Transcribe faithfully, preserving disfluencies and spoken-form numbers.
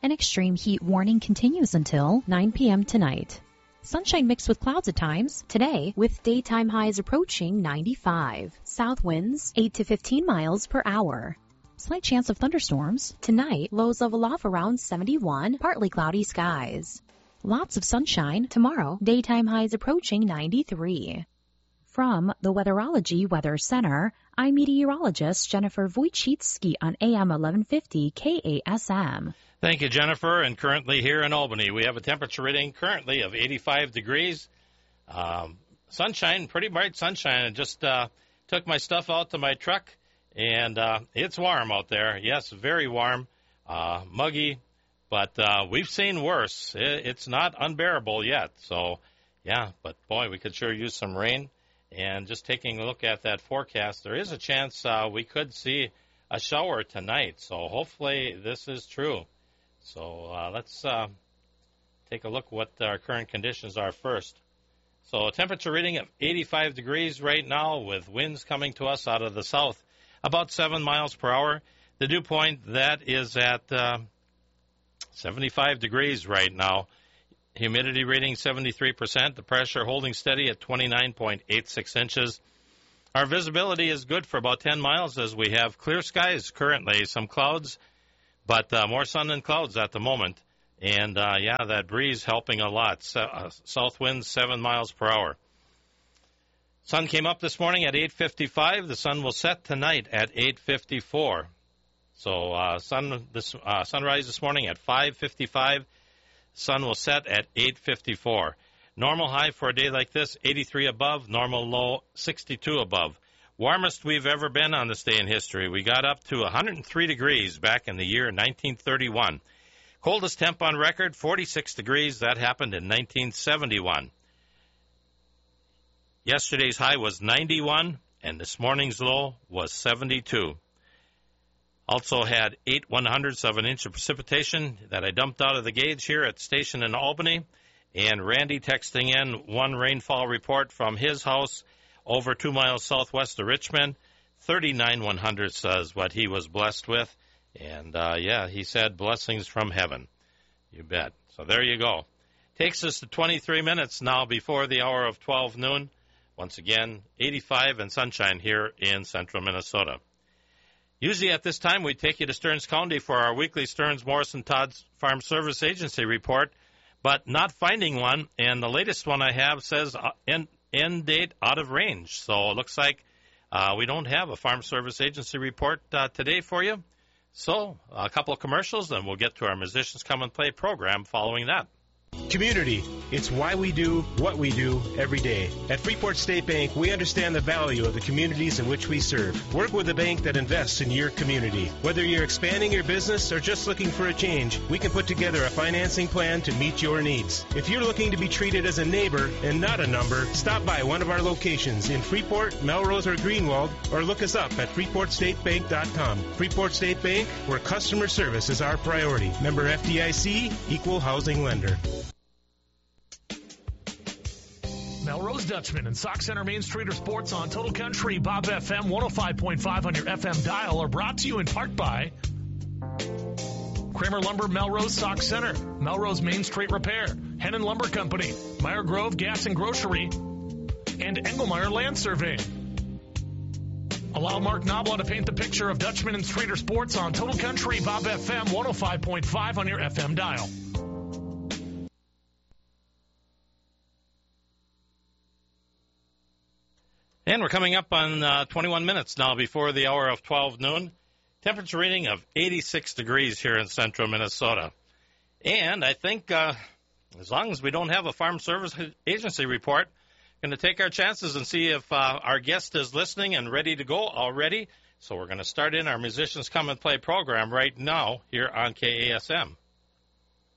An extreme heat warning continues until nine p.m. tonight. Sunshine mixed with clouds at times today, with daytime highs approaching ninety-five. South winds eight to fifteen miles per hour. Slight chance of thunderstorms. Tonight, lows level off around seventy-one, partly cloudy skies. Lots of sunshine. Tomorrow, daytime highs approaching ninety-three. From the Weatherology Weather Center, I'm meteorologist Jennifer Wojcicki on A M eleven fifty K A S M. Thank you, Jennifer. And currently here in Albany, we have a temperature reading currently of eighty-five degrees. Um, sunshine, pretty bright sunshine. I just uh, took my stuff out to my truck, and uh, it's warm out there. Yes, very warm, uh, muggy, but uh, we've seen worse. It, it's not unbearable yet. So, yeah, but boy, we could sure use some rain. And just taking a look at that forecast, there is a chance uh, we could see a shower tonight. So hopefully this is true. So uh, let's uh, take a look what our current conditions are first. So a temperature reading of eighty-five degrees right now with winds coming to us out of the south, about seven miles per hour. The dew point, that is at uh, seventy-five degrees right now. Humidity reading seventy-three percent. The pressure holding steady at twenty-nine point eight six inches. Our visibility is good for about ten miles as we have clear skies currently, some clouds, but uh, more sun than clouds at the moment. And, uh, yeah, that breeze helping a lot. So, uh, south winds seven miles per hour. Sun came up this morning at eight fifty-five. The sun will set tonight at eight fifty-four. So uh, sun this uh, sunrise this morning at five fifty-five. Sun will set at eight fifty-four. Normal high for a day like this, eighty-three above. Normal low, sixty-two above. Warmest we've ever been on this day in history. We got up to one hundred three degrees back in the year nineteen thirty-one. Coldest temp on record, forty-six degrees. That happened in nineteen seventy-one. Yesterday's high was ninety-one, and this morning's low was seventy-two. Also had eight one-hundredths of an inch of precipitation that I dumped out of the gauge here at the station in Albany. And Randy texting in one rainfall report from his house over two miles southwest of Richmond. thirty-nine one-hundredths is what he was blessed with. And, uh, yeah, he said blessings from heaven. You bet. So there you go. Takes us to twenty-three minutes now before the hour of twelve noon. Once again, eighty-five and sunshine here in central Minnesota. Usually at this time, we take you to Stearns County for our weekly Stearns Morrison Todd's Farm Service Agency report, but not finding one. And the latest one I have says end, end date out of range. So it looks like uh, we don't have a Farm Service Agency report uh, today for you. So a couple of commercials, and we'll get to our Musicians Come and Play program following that. Community. It's why we do what we do every day. At Freeport State Bank, we understand the value of the communities in which we serve. Work with a bank that invests in your community. Whether you're expanding your business or just looking for a change, we can put together a financing plan to meet your needs. If you're looking to be treated as a neighbor and not a number, stop by one of our locations in Freeport, Melrose, or Greenwald, or look us up at freeport state bank dot com. Freeport State Bank, where customer service is our priority. Member F D I C, Equal Housing Lender. Melrose Dutchman and Sock Center Main Streeter Sports on Total Country Bob F M one oh five point five on your F M dial are brought to you in part by Kramer Lumber Melrose Sock Center, Melrose Main Street Repair, Hennon Lumber Company, Meyer Grove Gas and Grocery, and Engelmeyer Land Surveying. Allow Mark Nobla to paint the picture of Dutchman and Streeter Sports on Total Country Bob F M one oh five point five on your F M dial. And we're coming up on uh, twenty-one minutes now before the hour of twelve noon. Temperature reading of eighty-six degrees here in central Minnesota. And I think uh, as long as we don't have a Farm Service Agency report, we're going to take our chances and see if uh, our guest is listening and ready to go already. So we're going to start in our Musicians Come and Play program right now here on K A S M.